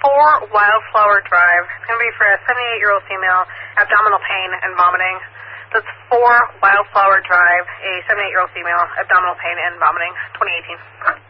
4 Wildflower Drive. It's going to be for a 78-year-old female, abdominal pain and vomiting. That's 4 Wildflower Drive, a 78-year-old female, abdominal pain and vomiting, 2018.